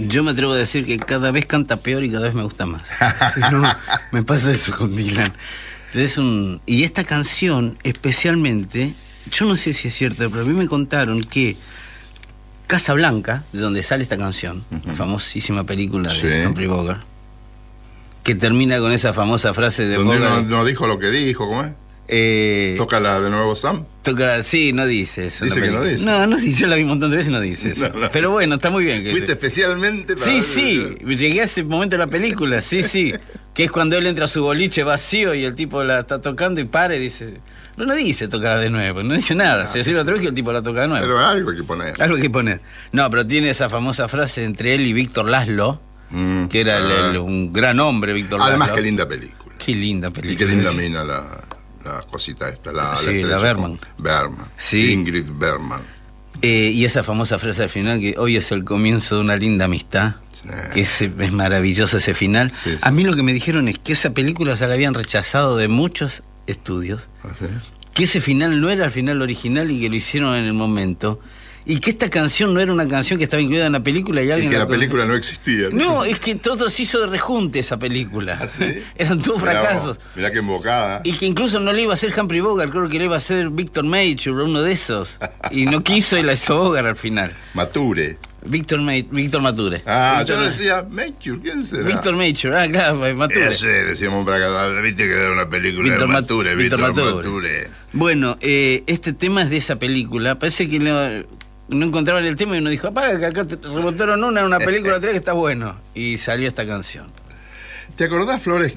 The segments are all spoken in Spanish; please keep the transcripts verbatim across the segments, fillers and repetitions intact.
Yo me atrevo a decir que cada vez canta peor y cada vez me gusta más. No, me pasa eso con Dylan. Es un... Y esta canción, especialmente, yo no sé si es cierto, pero a mí me contaron que Casablanca, de donde sale esta canción, uh-huh. la famosísima película de sí. Humphrey Bogart, que termina con esa famosa frase de donde Bogart. No, no dijo lo que dijo, ¿cómo es? Eh, Tócala de nuevo, Sam. Tócala, sí, no dice eso. Dice que no dice. No, no, sí, yo la vi un montón de veces y no dice eso. No, no. Pero bueno, está muy bien. Que Fuiste especialmente para... Sí, sí, llegué a ese momento de la película, sí, sí. Que es cuando él entra a su boliche vacío y el tipo la está tocando y para y dice... No, no dice tocarla de nuevo, no dice nada. Ah, se sirve otra vez que el tipo la toca de nuevo. Pero algo hay que poner. Algo hay que poner. No, pero tiene esa famosa frase entre él y Víctor Laszlo, mm, que era el, el, un gran hombre, Víctor Laszlo. Además, qué linda película. Qué linda película. Y qué linda mina la... La cosita esta, la, sí, la, la Bergman. Bergman. Sí. Ingrid Bergman. Eh, y esa famosa frase al final, que hoy es el comienzo de una linda amistad, sí. que es, es maravilloso ese final. Sí, sí. A mí lo que me dijeron es que esa película se la habían rechazado de muchos estudios, ¿ah, sí? que ese final no era el final original y que lo hicieron en el momento. Y que esta canción no era una canción que estaba incluida en la película y alguien... Y que la, la película no existía. No, no, es que todo se hizo de rejunte esa película. ¿Ah, sí? Eran todos mirá fracasos. Vos, mirá que embocada. Y que incluso no le iba a hacer Humphrey Bogart, creo que le iba a hacer Victor Mature, uno de esos. Y no quiso y la hizo Bogart al final. Mature. Víctor Ma Víctor Mature. Ah, Victor yo decía Mature, ¿quién será? Víctor Mature, ah, claro, Mature. Ese, decíamos para acá, viste que era una película Víctor de Mature, Víctor Víctor Mature. Mature. Bueno, eh, este tema es de esa película, parece que no... No encontraban el tema y uno dijo, apaga que acá te rebotaron una en una película otra que está bueno. Y salió esta canción. ¿Te acordás, Flores,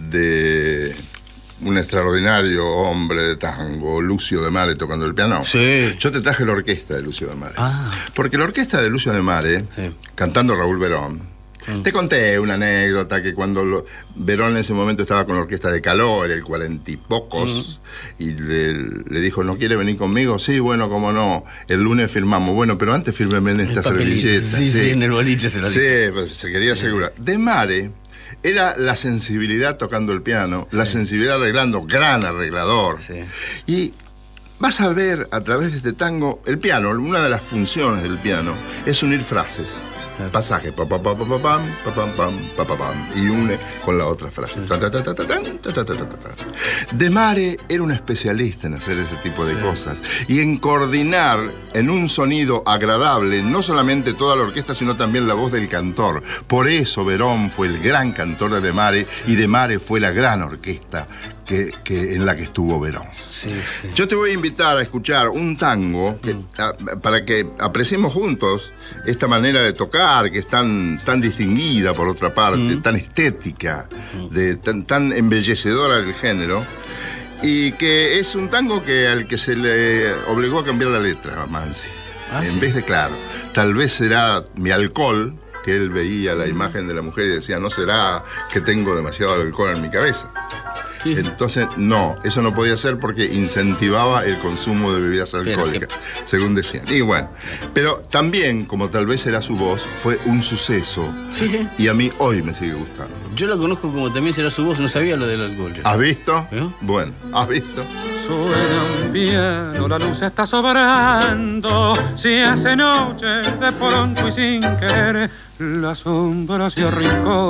de un extraordinario hombre de tango, Lucio de Mare, tocando el piano? Sí. Yo te traje la orquesta de Lucio de Mare. Ah. Porque la orquesta de Lucio de Mare, sí. cantando Raúl Verón, Mm. Te conté una anécdota que cuando lo, Verón en ese momento estaba con la orquesta de Caló, era el cuarenta y pocos, mm. y le, le dijo, ¿no quiere venir conmigo? Sí, bueno, cómo no, el lunes firmamos. Bueno, pero antes fírmeme en esta servilleta. Sí, sí, sí, en el boliche se lo dijo. Sí, pues se quería asegurar. De Mare era la sensibilidad tocando el piano, sí. la sensibilidad arreglando, gran arreglador. Sí. Y vas a ver a través de este tango, el piano, una de las funciones del piano es unir frases. Pasaje, pa, pa, pa, pa, pa, pam, pa, pam, pam, pa, pa, pam, y une con la otra frase. Ta, ta, ta, ta, ta, ta, ta, ta, ta, ta. De Mare era un especialista en hacer ese tipo de sí. cosas y en coordinar en un sonido agradable no solamente toda la orquesta, sino también la voz del cantor. Por eso Verón fue el gran cantor de De Mare y De Mare fue la gran orquesta que, que, en la que estuvo Verón. Sí, sí. Yo te voy a invitar a escuchar un tango que, mm. a, para que apreciemos juntos esta manera de tocar que es tan, tan distinguida por otra parte, mm. tan estética, mm. de, tan, tan embellecedora del género, y que es un tango que al que se le obligó a cambiar la letra a Mansi. Ah, en sí. vez de, claro, tal vez será mi alcohol, que él veía la imagen de la mujer y decía, no será que tengo demasiado alcohol en mi cabeza. Sí. Entonces, no, eso no podía ser porque incentivaba el consumo de bebidas alcohólicas, que... según decían. Y bueno, pero también, como tal vez era su voz, fue un suceso. Sí, sí. Y a mí hoy me sigue gustando. Yo la conozco como también será su voz, no sabía lo del alcohol. ¿Has visto? ¿Eh? Bueno, ¿has visto? Suena un piano, la luz está sobrando, se hace noche de pronto y sin querer, la sombra se arrincó.